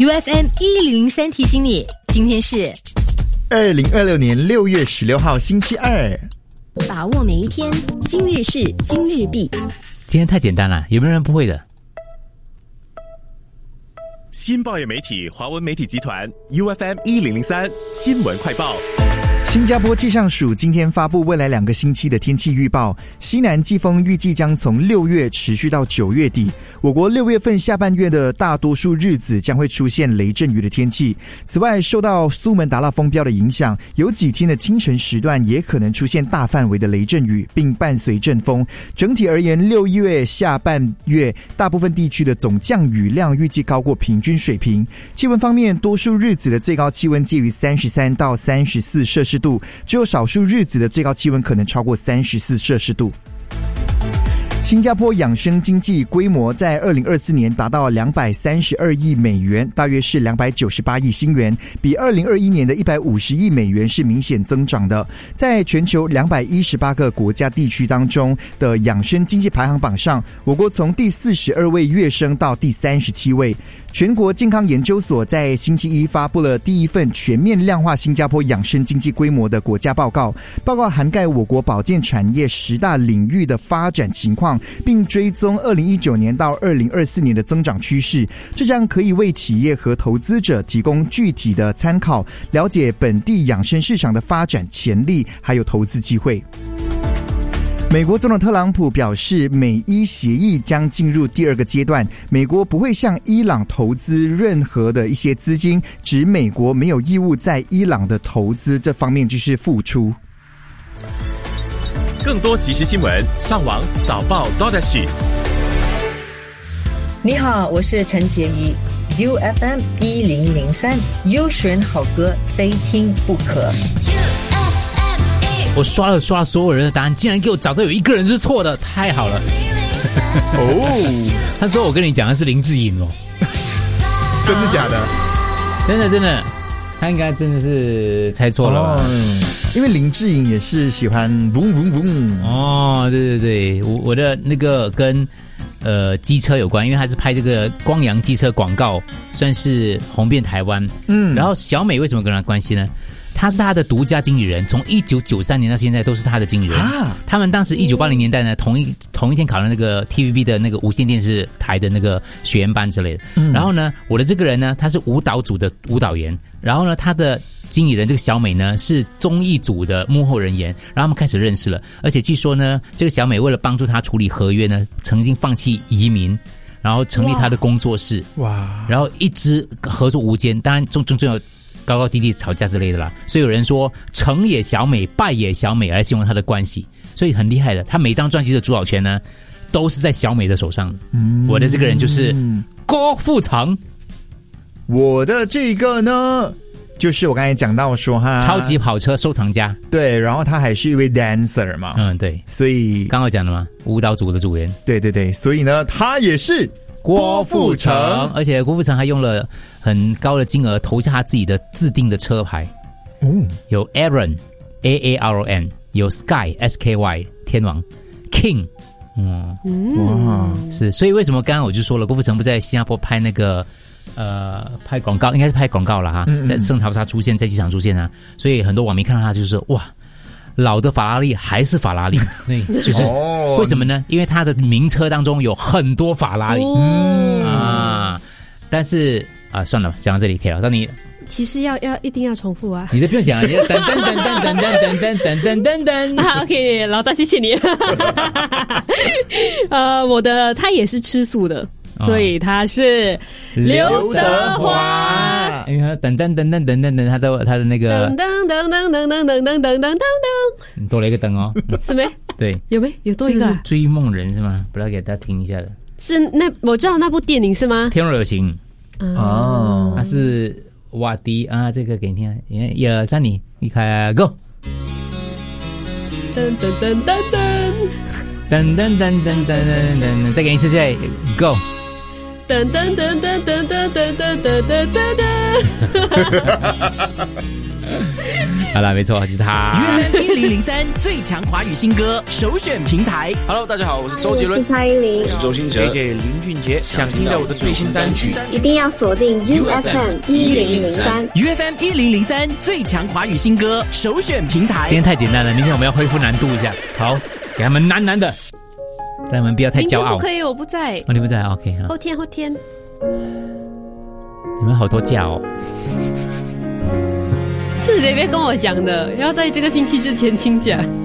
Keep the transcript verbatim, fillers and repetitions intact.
U F M 一零零三提醒你，今天是二零二六年六月十六号星期二。 把握每一天，今日事今日毕。 今天太简单了，有没有人不会的？ 新报业媒体华文媒体集团 U F M 一零零三新闻快报。 新加坡气象署今天发布未来两个星期的天气预报，西南季风预计将从六月持续到九月底。我国六月份下半月的大多数日子将会出现雷阵雨的天气。此外，受到苏门答腊风标的影响，有几天的清晨时段也可能出现大范围的雷阵雨，并伴随阵风。整体而言，六月下半月大部分地区的总降雨量预计高过平均水平。气温方面，多数日子的最高气温介于三十三到三十四摄氏度，只有少数日子的最高气温可能超过三十四摄氏度。新加坡养生经济规模在二零二四年达到两百三十二亿美元，大约是两百九十八亿新元，比二零二一年的一百五十亿美元是明显增长的。在全球两百一十八个国家地区当中的养生经济排行榜上，我国从第四十二位跃升到第三十七位。全国健康研究所在星期一发布了第一份全面量化新加坡养生经济规模的国家报告，报告涵盖我国保健产业十大领域的发展情况，并追踪二零一九年到二零二四年的增长趋势，这将可以为企业和投资者提供具体的参考，了解本地养生市场的发展潜力还有投资机会。美国总统特朗普表示，美伊协议将进入第二个阶段，美国不会向伊朗投资任何的一些资金，指美国没有义务在伊朗的投资这方面就是付出。 更多即时新闻，上网早报 .sg。 你好，我是陈洁仪。 U F M 一零零三优选好歌，非听不可。 我刷了刷了所有人的答案，竟然给我找到有一个人是错的，太好了。哦，他说我跟你讲的是林志颖哦。 真的假的？ 真的真的，他应该真的是猜错了吧、哦、 因为林志颖也是喜欢嗡嗡嗡。 哦，对对对，我我的那个跟呃机车有关，因为他是拍这个光阳机车广告，算是红遍台湾。嗯，然后小美为什么跟他关系呢？他是他的独家经纪人，从一九九三年到现在都是他的经纪人。啊、他们当时一九八零年代呢，同一同一天考了那个 T V B 的那个无线电视台的那个学员班之类的。嗯、然后呢，我的这个人呢，他是舞蹈组的舞蹈员，然后呢，他的经纪人这个小美呢是综艺组的幕后人员，然后他们开始认识了。而且据说呢，这个小美为了帮助他处理合约呢，曾经放弃移民。然后成立他的工作室，哇！然后一直合作无间，当然中中中有高高低低吵架之类的啦。所以有人说成也小美，败也小美来形容他的关系，所以很厉害的。他每张专辑的主导权呢，都是在小美的手上。嗯，我的这个人就是郭富城， 我的这个呢，就是我刚才讲到说哈， 超级跑车收藏家， 对，然后他还是一位 dancer 嘛， 嗯，对， 所以刚好讲了嘛，舞蹈组的组员， 对对对，所以呢，他也是郭富城， 而且郭富城还用了很高的金额投下他自己的自定的车牌，嗯，有 Aaron A A R O N， 有 Sky S K Y 天王 King， 嗯，哇，是，所以为什么刚刚我就说了，郭富城不在新加坡拍那个。呃，拍广告应该是拍广告了哈，在圣淘沙出现，在机场出现啊，所以很多网民看到他就是说，哇，老的法拉利还是法拉利，对，就是为什么呢？因为他的名车当中有很多法拉利、哦、啊，但是啊，算了，讲到这里可以了，到你。 其实要要一定要重复啊！ 你的不用讲，你的噔噔噔噔噔噔噔噔噔噔噔。 好 ，OK， 老大，谢谢你。呃，我的他也是吃素的。所以他是刘德华， 因为他等等等等等等等，他的他的那个等等等等等等等等等等等， 多了一个灯哦， 是没？ 对， 有没有多一个？ 这是追梦人是吗？不要给大家听一下的。 是那我知道那部电影是吗？ 天若有情哦，他是瓦迪啊，这个给你听，一二三，你你开 go， 噔噔噔噔噔， 噔噔噔噔噔噔噔，再给你一次，再 go。 噔噔噔噔噔噔噔噔噔噔噔， 好了，没错，就是他。 U F M 一零零三最强华语新歌首选平台。 Hello， 大家好，我是周杰伦， 我是蔡依林， 我是周兴哲 ，J J 林俊杰。想听到我的最新单曲， 一定要锁定 U F M 一零零三。 U F M 一零零三最强华语新歌首选平台。 今天太简单了，明天我们要恢复难度一下。好，给他们难难的，让他们不要太骄傲。 不可以，我不在。 哦，你不在 ，OK 哈。 后天，后天。 你们好多假哦。 是谁别跟我讲的？要在这个星期之前请假。